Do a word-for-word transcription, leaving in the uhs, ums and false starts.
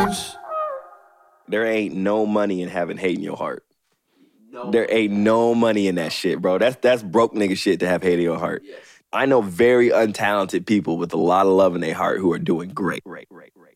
lose, there ain't no money in having hate in your heart. No. There ain't no money in that shit, bro. That's that's broke nigga shit to have hate in your heart. Yes. I know very untalented people with a lot of love in their heart who are doing great, great, great, great.